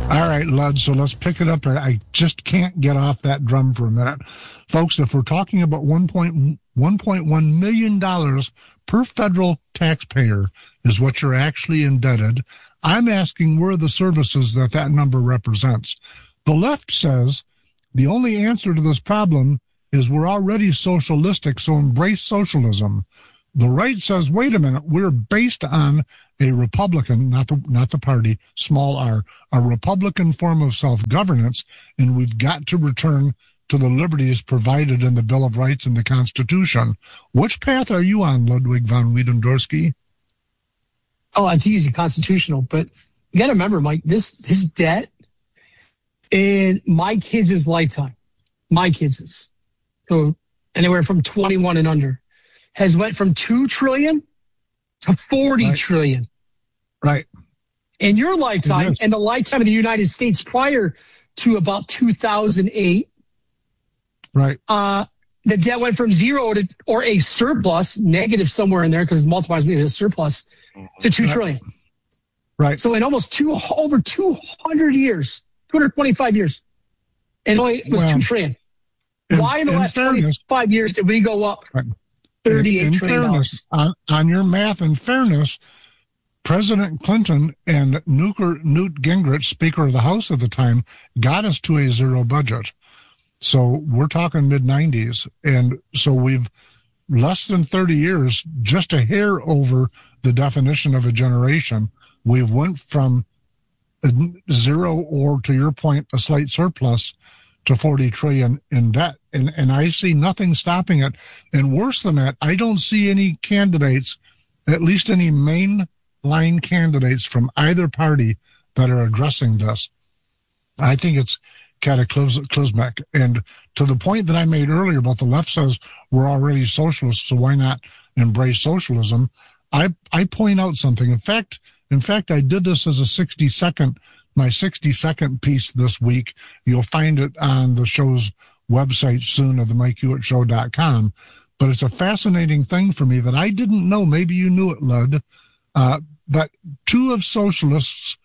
All right, Lud, so let's pick it up. I just can't get off that drum for a minute. Folks, if we're talking about $1.1 million per federal taxpayer is what you're actually indebted, I'm asking where are the services that number represents. The left says the only answer to this problem is we're already socialistic, so embrace socialism. The right says, wait a minute, we're based on a Republican, not the party, small r, a Republican form of self-governance, and we've got to return to the liberties provided in the Bill of Rights and the Constitution. Which path are you on, Ludwig von Wiedendorsky? Oh, it's easy, constitutional. But you got to remember, Mike, this debt is my kids' lifetime. My kids' so anywhere from 21 and under. Has went from $2 trillion to $40 trillion. Right. In your lifetime and the lifetime of the United States prior to about 2008. Right. The debt went from zero or a surplus, negative somewhere in there because it multiplies me as surplus, to $2 trillion. Right. So in almost over 200 years, 225 years, it only was $2 trillion. Why in the last 25 years did we go up? Right. $38 trillion. Fairness, on your math and fairness, President Clinton and Newt Gingrich, Speaker of the House at the time, got us to a zero budget. So we're talking mid-90s. And so we've less than 30 years, just a hair over the definition of a generation. We went from zero or, to your point, a slight surplus to 40 trillion in debt. And I see nothing stopping it. And worse than that, I don't see any candidates, at least any mainline candidates from either party that are addressing this. I think it's cataclysmic. And to the point that I made earlier about the left says we're already socialists, so why not embrace socialism? I point out something. In fact, I did this as my 60-second piece this week. You'll find it on the show's website soon at themikehewittShow.com. But it's a fascinating thing for me that I didn't know. Maybe you knew it, Lud. But two of socialism's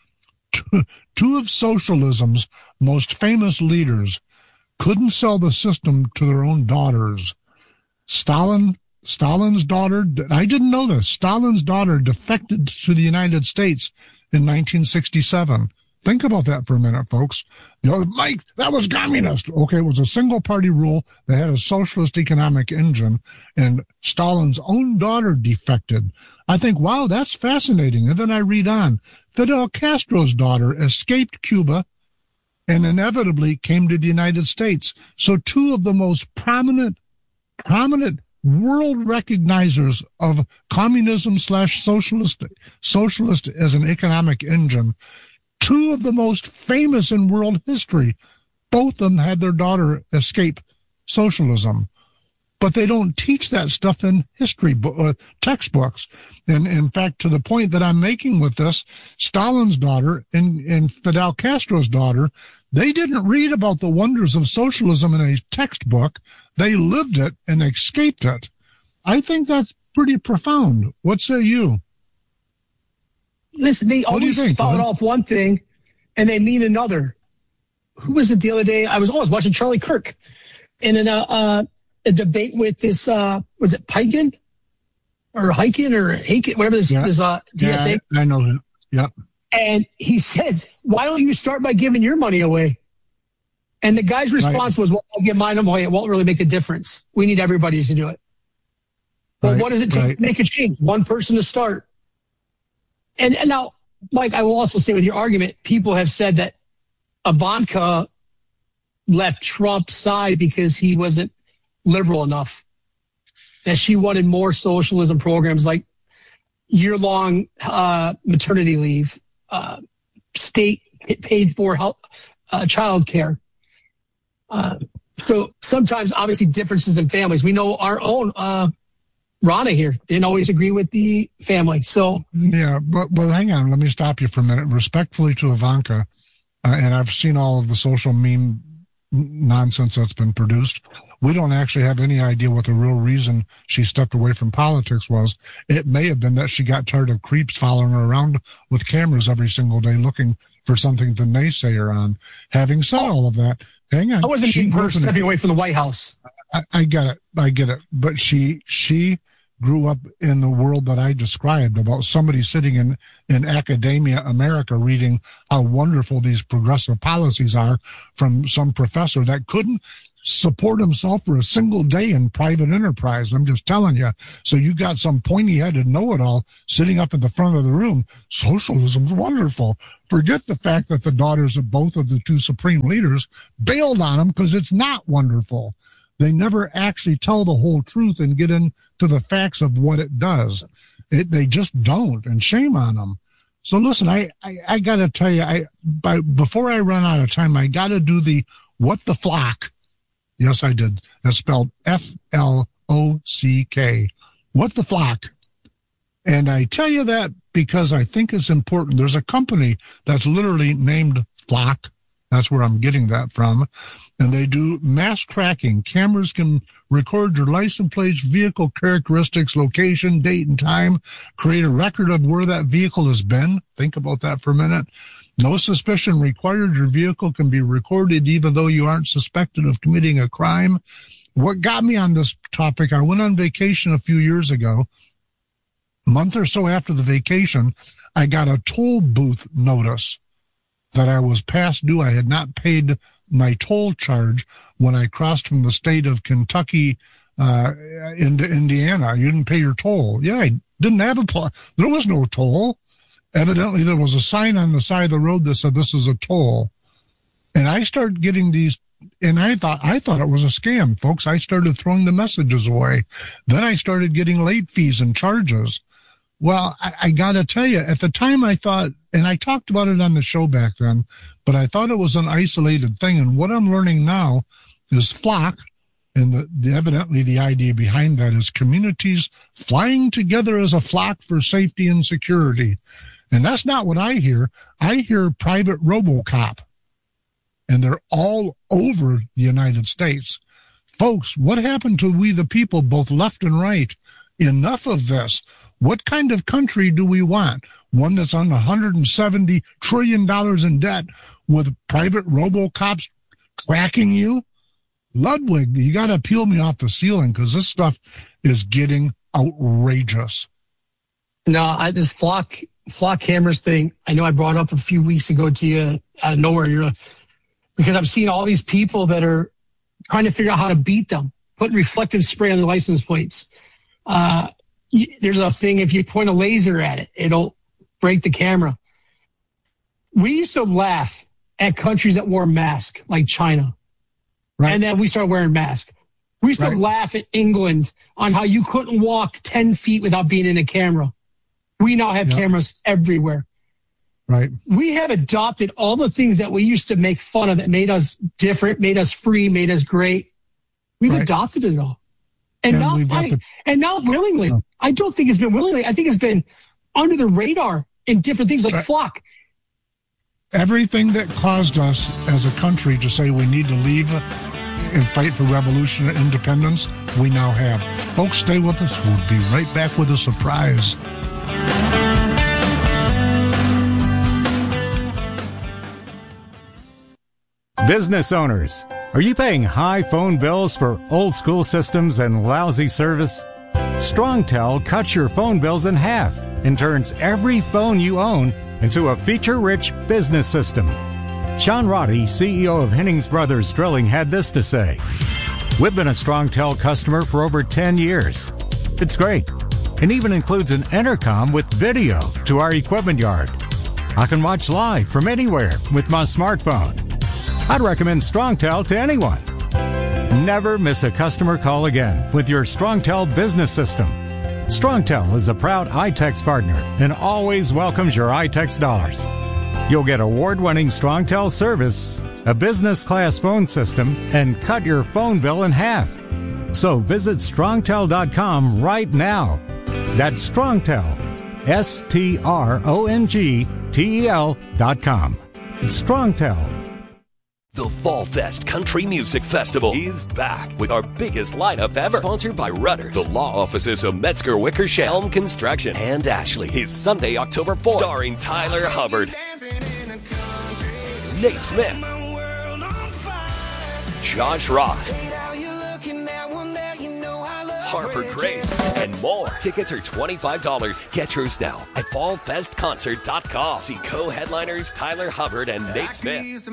most famous leaders couldn't sell the system to their own daughters. Stalin's daughter, I didn't know this, Stalin's daughter defected to the United States in 1967. Think about that for a minute, folks. Mike, that was communist. Okay, it was a single-party rule that had a socialist economic engine, and Stalin's own daughter defected. I think, wow, that's fascinating. And then I read on. Fidel Castro's daughter escaped Cuba and inevitably came to the United States. So two of the most prominent world recognizers of communism / socialist as an economic engine, two of the most famous in world history, both of them had their daughter escape socialism. But they don't teach that stuff in history textbooks. And in fact, to the point that I'm making with this, Stalin's daughter and Fidel Castro's daughter, they didn't read about the wonders of socialism in a textbook. They lived it and escaped it. I think that's pretty profound. What say you? Listen, they always spout off one thing and they mean another. Who was it the other day? I was watching Charlie Kirk in a debate with this, was it Piken or Hiken or Haken, whatever this DSA. Yeah, I know him. Yep. And he says, why don't you start by giving your money away? And the guy's response was, well, I'll give mine away. It won't really make a difference. We need everybody to do it. But what does it take to make a change? One person to start. And now, Mike, I will also say with your argument, people have said that Ivanka left Trump's side because he wasn't liberal enough, that she wanted more socialism programs like year-long maternity leave, state paid for health, child care. So sometimes, obviously, differences in families. We know our own Rana here didn't always agree with the family. So yeah, but hang on, let me stop you for a minute. Respectfully to Ivanka, and I've seen all of the social meme nonsense that's been produced. We don't actually have any idea what the real reason she stepped away from politics was. It may have been that she got tired of creeps following her around with cameras every single day looking for something to naysay her on. Having said all of that, hang on. I wasn't being her stepping away from the White House. I get it. But she grew up in the world that I described about somebody sitting in academia America reading how wonderful these progressive policies are from some professor that couldn't support himself for a single day in private enterprise. I'm just telling you. So you got some pointy-headed know-it-all sitting up at the front of the room. Socialism's wonderful. Forget the fact that the daughters of both of the two supreme leaders bailed on him because it's not wonderful. They never actually tell the whole truth and get into the facts of what it does. They just don't, and shame on them. So listen, I got to tell you, before I run out of time, I got to do the what the flock. Yes, I did. That's spelled Flock. What the flock. And I tell you that because I think it's important. There's a company that's literally named Flock. That's where I'm getting that from. And they do mass tracking. Cameras can record your license plates, vehicle characteristics, location, date, and time, create a record of where that vehicle has been. Think about that for a minute. No suspicion required. Your vehicle can be recorded even though you aren't suspected of committing a crime. What got me on this topic, I went on vacation a few years ago. A month or so after the vacation, I got a toll booth notice that I was past due. I had not paid my toll charge when I crossed from the state of Kentucky into Indiana. You didn't pay your toll. Yeah, I didn't have a toll. There was no toll. Evidently, there was a sign on the side of the road that said this is a toll. And I started getting these, and I thought it was a scam, folks. I started throwing the messages away. Then I started getting late fees and charges. Well, I got to tell you, at the time I thought, and I talked about it on the show back then, but I thought it was an isolated thing. And what I'm learning now is Flock, and evidently the idea behind that is communities flying together as a flock for safety and security. And that's not what I hear. I hear private RoboCop, and they're all over the United States. Folks, what happened to we the people, both left and right? Enough of this. What kind of country do we want? One that's on $170 trillion in debt with private RoboCops tracking you? Ludwig, you got to peel me off the ceiling because this stuff is getting outrageous. No, this flock cameras thing, I know I brought up a few weeks ago to you out of nowhere, because I'm seeing all these people that are trying to figure out how to beat them, putting reflective spray on their license plates. There's a thing, if you point a laser at it, it'll break the camera. We used to laugh at countries that wore masks, like China. Right. And then we started wearing masks. We used to laugh at England on how you couldn't walk 10 feet without being in a camera. We now have cameras everywhere. Right. We have adopted all the things that we used to make fun of that made us different, made us free, made us great. We've adopted it all. And now willingly. No. I don't think it's been willingly. I think it's been under the radar in different things like Flock. Everything that caused us as a country to say we need to leave and fight for revolution and independence, we now have. Folks, stay with us. We'll be right back with a surprise. Business owners, are you paying high phone bills for old school systems and lousy service? StrongTel cuts your phone bills in half and turns every phone you own into a feature-rich business system. Sean Roddy, CEO of Hennings Brothers Drilling, had this to say: "We've been a StrongTel customer for over 10 years. It's great, and even includes an intercom with video to our equipment yard. I can watch live from anywhere with my smartphone. I'd recommend StrongTel to anyone. Never miss a customer call again with your StrongTel business system. StrongTel is a proud iTex partner and always welcomes your iTex dollars. You'll get award-winning StrongTel service, a business-class phone system, and cut your phone bill in half. So visit StrongTel.com right now. That's StrongTel, StrongTel.com. It's StrongTel. The Fall Fest Country Music Festival is back with our biggest lineup ever. Sponsored by Rudders, the law offices of Metzger Wickersham, Helm Construction, and Ashley. Is Sunday, October 4th. Starring Tyler Hubbard, Nate Smith, Josh Ross, Harper Grace, and more. Tickets are $25. Get yours now at fallfestconcert.com. See co-headliners Tyler Hubbard and Nate Smith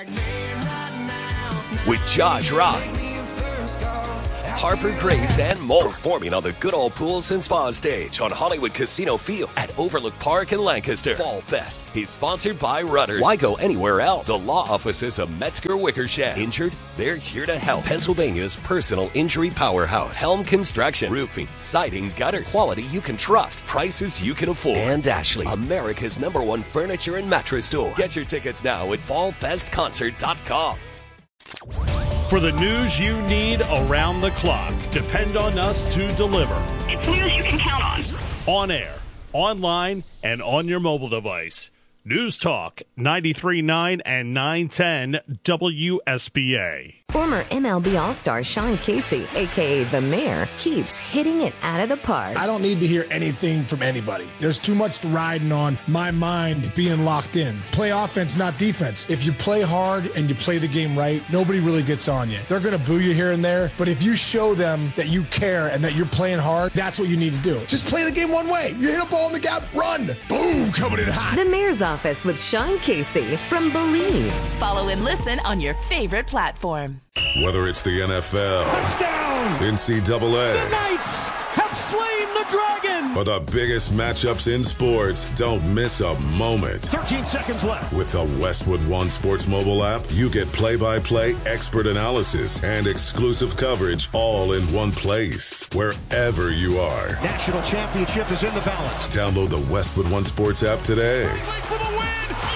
with Josh Ross, Harper Grace, and more. Performing on the Good Old Pools and Spa stage on Hollywood Casino Field at Overlook Park in Lancaster. Fall Fest is sponsored by Rudders. Why go anywhere else? The law offices of Metzger Wickersham. Injured? They're here to help. Pennsylvania's personal injury powerhouse. Helm Construction. Roofing, siding, gutters. Quality you can trust. Prices you can afford. And Ashley, America's #1 furniture and mattress store. Get your tickets now at fallfestconcert.com. For the news you need around the clock, depend on us to deliver. It's news you can count on. On air, online, and on your mobile device. News Talk 93.9 and 910 WSBA. Former MLB All-Star Sean Casey, a.k.a. The Mayor, keeps hitting it out of the park. I don't need to hear anything from anybody. There's too much riding on my mind being locked in. Play offense, not defense. If you play hard and you play the game right, nobody really gets on you. They're going to boo you here and there, but if you show them that you care and that you're playing hard, that's what you need to do. Just play the game one way. You hit a ball in the gap, run. Boom, coming in hot. The Mayor's Office with Sean Casey from Believe. Follow and listen on your favorite platform. Whether it's the NFL, Touchdown! NCAA, The Knights have slain the dragon! or the biggest matchups in sports, don't miss a moment. 13 seconds left. With the Westwood One Sports mobile app, you get play-by-play expert analysis and exclusive coverage all in one place, wherever you are. National championship is in the balance. Download the Westwood One Sports app today. For the win!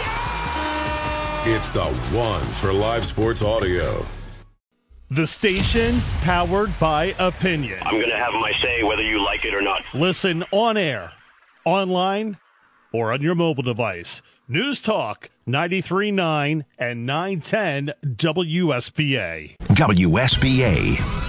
It's the one for live sports audio. The station powered by opinion. I'm going to have my say whether you like it or not. Listen on air, online, or on your mobile device. News Talk 93.9 and 910 WSBA. WSBA.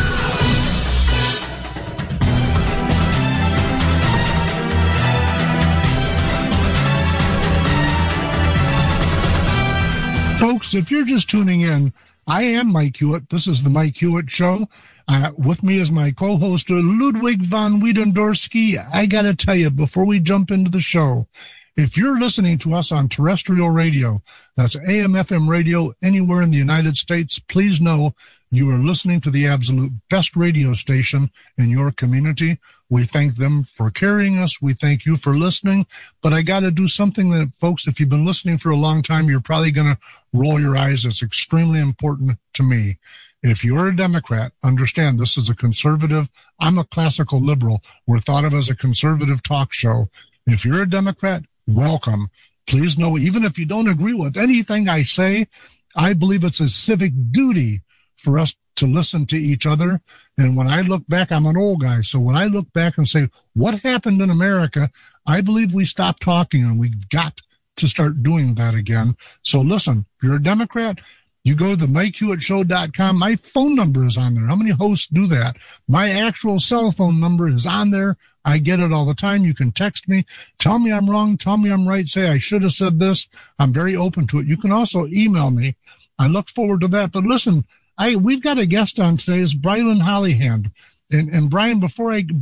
Folks, if you're just tuning in, I am Mike Hewitt. This is the Mike Hewitt Show. With me is my co-host, Ludwig von Wiedendorski. I got to tell you, before we jump into the show, if you're listening to us on terrestrial radio, that's AM, FM radio, anywhere in the United States, please know you are listening to the absolute best radio station in your community. We thank them for carrying us. We thank you for listening. But I got to do something that, folks, if you've been listening for a long time, you're probably going to roll your eyes. It's extremely important to me. If you're a Democrat, understand this is a conservative. I'm a classical liberal. We're thought of as a conservative talk show. If you're a Democrat, welcome. Please know, even if you don't agree with anything I say, I believe it's a civic duty for us to listen to each other. And when I look back, I'm an old guy. So when I look back and say, what happened in America? I believe we stopped talking, and we've got to start doing that again. So listen, if you're a Democrat, you go to the MikeHewittShow.com. My phone number is on there. How many hosts do that? My actual cell phone number is on there. I get it all the time. You can text me. Tell me I'm wrong. Tell me I'm right. Say I should have said this. I'm very open to it. You can also email me. I look forward to that. But listen, we've got a guest on today. Is Brylan Hollyhand. And Brian, before I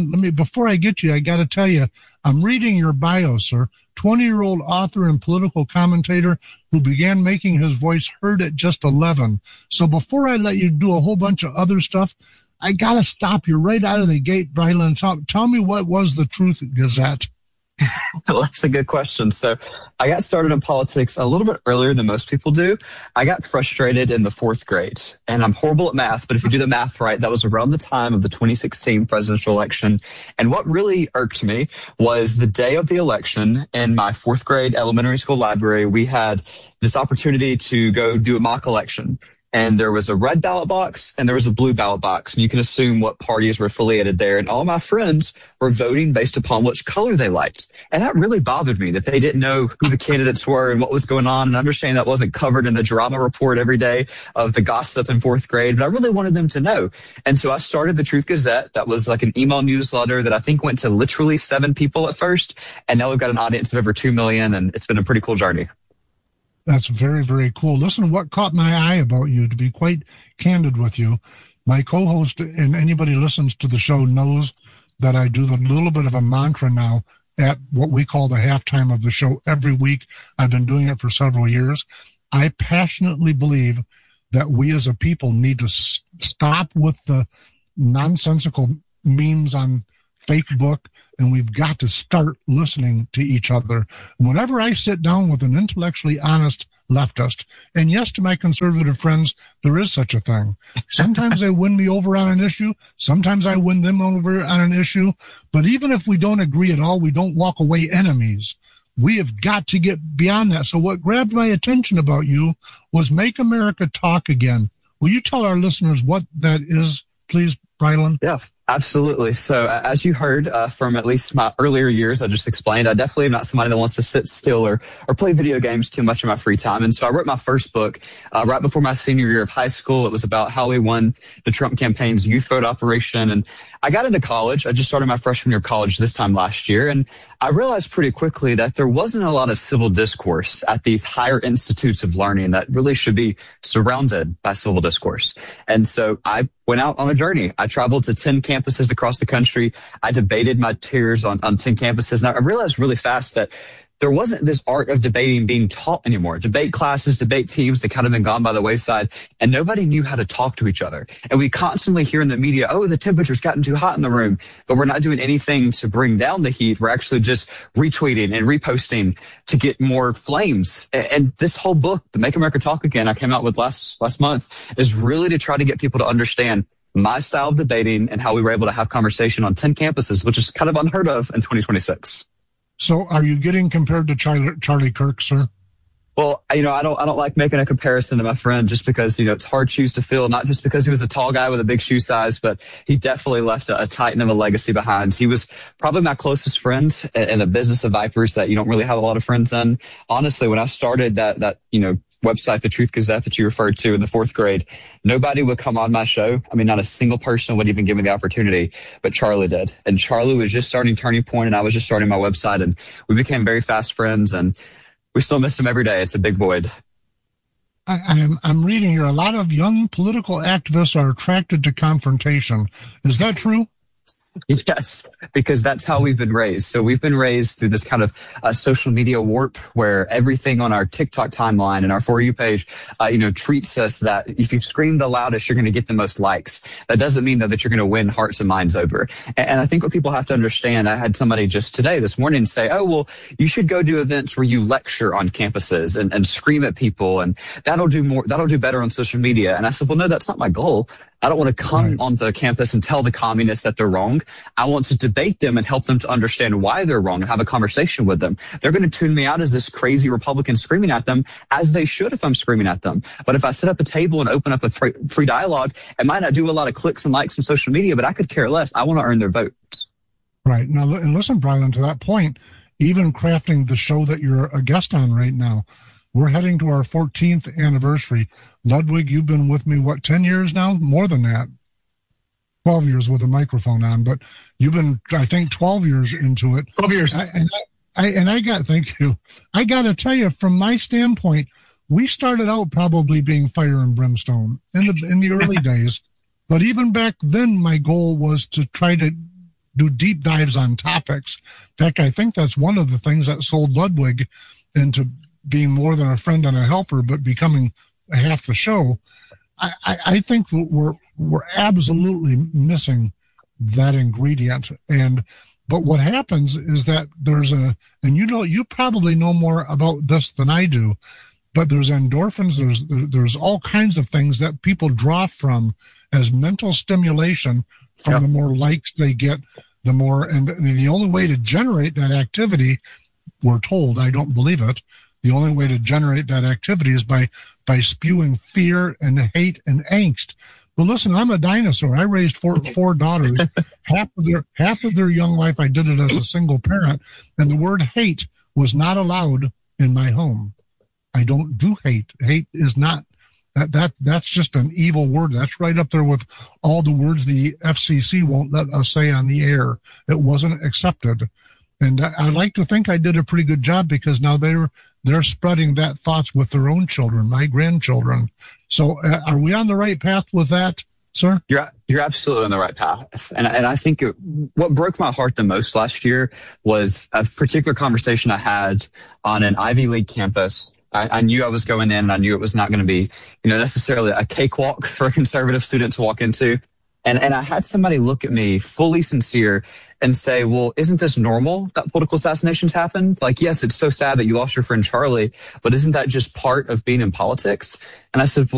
get you, I got to tell you, I'm reading your bio, sir. 20-year-old author and political commentator who began making his voice heard at just 11. So before I let you do a whole bunch of other stuff, I got to stop you right out of the gate, Brylan. Tell me, what was the Truth Gazette? Well, that's a good question. So I got started in politics a little bit earlier than most people do. I got frustrated in the 4th grade, and I'm horrible at math, but if you do the math right, that was around the time of the 2016 presidential election. And what really irked me was the day of the election in my 4th grade elementary school library, we had this opportunity to go do a mock election. And there was a red ballot box and there was a blue ballot box. And you can assume what parties were affiliated there. And all my friends were voting based upon which color they liked. And that really bothered me that they didn't know who the candidates were and what was going on. And understand that wasn't covered in the drama report every day of the gossip in fourth grade. But I really wanted them to know. And so I started the Truth Gazette. That was like an email newsletter that I think went to literally 7 people at first. And now we've got an audience of over 2 million. And it's been a pretty cool journey. That's very, very cool. Listen, what caught my eye about you, to be quite candid with you, my co-host and anybody who listens to the show knows that I do a little bit of a mantra now at what we call the halftime of the show every week. I've been doing it for several years. I passionately believe that we as a people need to stop with the nonsensical memes on Facebook, and we've got to start listening to each other. Whenever I sit down with an intellectually honest leftist, and yes, to my conservative friends, there is such a thing. Sometimes they win me over on an issue. Sometimes I win them over on an issue. But even if we don't agree at all, we don't walk away enemies. We have got to get beyond that. So what grabbed my attention about you was Make America Talk Again. Will you tell our listeners what that is, please, Brylan? Yeah. Absolutely. So as you heard from at least my earlier years, I just explained, I definitely am not somebody that wants to sit still or play video games too much in my free time. And so I wrote my first book right before my senior year of high school. It was about how we won the Trump campaign's youth vote operation. And I got into college. I just started my freshman year of college this time last year. And I realized pretty quickly that there wasn't a lot of civil discourse at these higher institutes of learning that really should be surrounded by civil discourse. And so I went out on a journey. I traveled to 10 campuses across the country. I debated my tiers on 10 campuses. And I realized really fast that there wasn't this art of debating being taught anymore. Debate classes, debate teams, they kind of been gone by the wayside, and nobody knew how to talk to each other. And we constantly hear in the media, oh, the temperature's gotten too hot in the room, but we're not doing anything to bring down the heat. We're actually just retweeting and reposting to get more flames. And this whole book, the Make America Talk Again, I came out with last month, is really to try to get people to understand my style of debating and how we were able to have conversation on 10 campuses, which is kind of unheard of in 2026. So are you getting compared to Charlie Kirk, sir? Well, I don't like making a comparison to my friend just because, it's hard shoes to fill, not just because he was a tall guy with a big shoe size, but he definitely left a titan of a legacy behind. He was probably my closest friend in a business of vipers that you don't really have a lot of friends in. Honestly, when I started that website, the Truth Gazette that you referred to in the fourth grade, nobody would come on my show. I mean, not a single person would even give me the opportunity, but Charlie did. And Charlie was just starting Turning Point, and I was just starting my website, and we became very fast friends, and we still miss him every day. It's a big void. I'm reading here, a lot of young political activists are attracted to confrontation. Is that true? Yes, because that's how we've been raised. So we've been raised through this kind of social media warp where everything on our TikTok timeline and our For You page, treats us that if you scream the loudest, you're going to get the most likes. That doesn't mean that you're going to win hearts and minds over. And I think what people have to understand, I had somebody just this morning say, oh, well, you should go do events where you lecture on campuses and scream at people, and that'll do better on social media. And I said, well, no, that's not my goal. I don't want to come onto the campus and tell the communists that they're wrong. I want to debate them and help them to understand why they're wrong and have a conversation with them. They're going to tune me out as this crazy Republican screaming at them, as they should if I'm screaming at them. But if I set up a table and open up a free dialogue, it might not do a lot of clicks and likes on social media, but I could care less. I want to earn their votes. Right. Now, and listen, Brylan, to that point, even crafting the show that you're a guest on right now, we're heading to our 14th anniversary. Ludwig, you've been with me, 10 years now? More than that. 12 years with a microphone on, but you've been, I think, 12 years into it. 12 years. Thank you. I got to tell you, from my standpoint, we started out probably being fire and brimstone in the early days. But even back then, my goal was to try to do deep dives on topics. In fact, I think that's one of the things that sold Ludwig into being more than a friend and a helper, but becoming half the show. I think we're absolutely missing that ingredient. But what happens is that you probably know more about this than I do, but there's endorphins, there's all kinds of things that people draw from as mental stimulation from the more likes they get, the more, and the only way to generate that activity, we're told, I don't believe it, The only way to generate that activity is by spewing fear and hate and angst. But listen, I'm a dinosaur. I raised four daughters. half of their young life, I did it as a single parent, and the word hate was not allowed in my home. I don't do hate. Hate is not that's just an evil word. That's right up there with all the words the FCC won't let us say on the air. It wasn't accepted. And I'd like to think I did a pretty good job, because now they're spreading that thoughts with their own children, my grandchildren. So are we on the right path with that, sir? You're absolutely on the right path. And I think what broke my heart the most last year was a particular conversation I had on an Ivy League campus. I knew I was going in, and I knew it was not going to be, necessarily a cakewalk for a conservative student to walk into. And I had somebody look at me fully sincere and say, well, isn't this normal that political assassinations happen? Like, yes, it's so sad that you lost your friend Charlie, but isn't that just part of being in politics? And I said, well,